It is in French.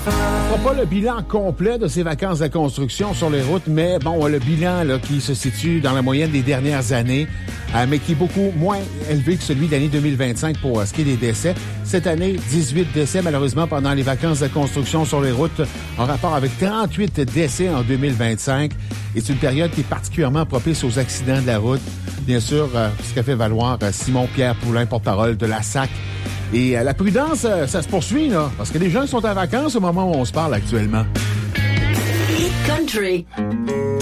On fera pas le bilan complet de ces vacances de construction sur les routes, mais bon, le bilan là, qui se situe dans la moyenne des dernières années, mais qui est beaucoup moins élevé que celui de l'année 2025 pour ce qui est des décès. Cette année, 18 décès malheureusement pendant les vacances de construction sur les routes, en rapport avec 38 décès en 2025. Et c'est une période qui est particulièrement propice aux accidents de la route. Bien sûr, ce qu'a fait valoir Simon-Pierre Poulin, porte-parole de la SAC. Et la prudence, ça se poursuit, là, parce que les gens sont en vacances au moment où on se parle actuellement. Hit Country.